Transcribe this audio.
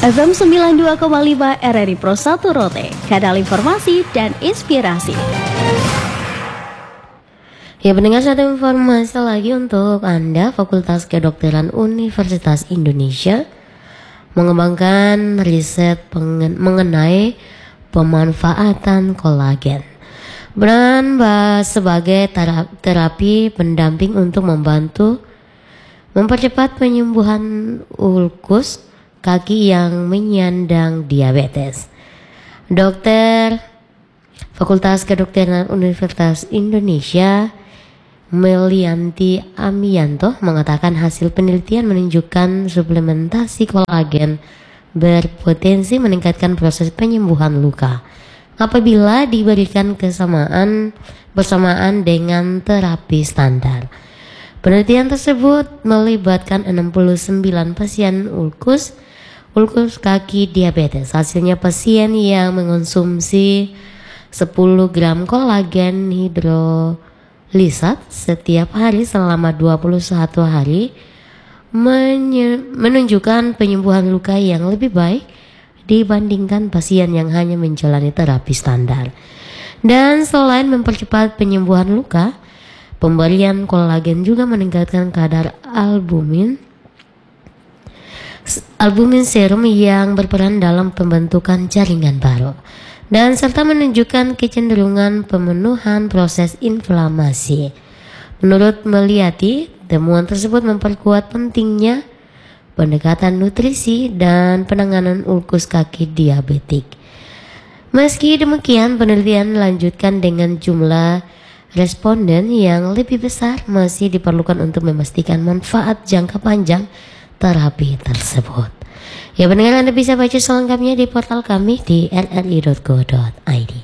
FM 92,5 RRI Pro 1 Rote, kanal informasi dan inspirasi. Ya, pendengar, satu informasi lagi untuk Anda. Fakultas Kedokteran Universitas Indonesia mengembangkan riset mengenai pemanfaatan kolagen berperan sebagai terapi pendamping untuk membantu mempercepat penyembuhan ulkus kaki yang menyandang diabetes. Dokter Fakultas Kedokteran Universitas Indonesia Melianti Amianto mengatakan hasil penelitian menunjukkan suplementasi kolagen berpotensi meningkatkan proses penyembuhan luka apabila diberikan bersamaan dengan terapi standar. Penelitian tersebut melibatkan 69 pasien ulkus kaki diabetes. Hasilnya, pasien yang mengonsumsi 10 gram kolagen hidrolisat setiap hari selama 21 hari menunjukkan penyembuhan luka yang lebih baik dibandingkan pasien yang hanya menjalani terapi standar. Dan selain mempercepat penyembuhan luka, pemberian kolagen juga meningkatkan kadar albumin serum yang berperan dalam pembentukan jaringan baru dan serta menunjukkan kecenderungan pemenuhan proses inflamasi. Menurut Meliati, temuan tersebut memperkuat pentingnya pendekatan nutrisi dan penanganan ulkus kaki diabetik. Meski demikian, penelitian dilanjutkan dengan jumlah responden yang lebih besar masih diperlukan untuk memastikan manfaat jangka panjang terapi tersebut. Ya, pendengar, Anda bisa baca selengkapnya di portal kami di rri.go.id.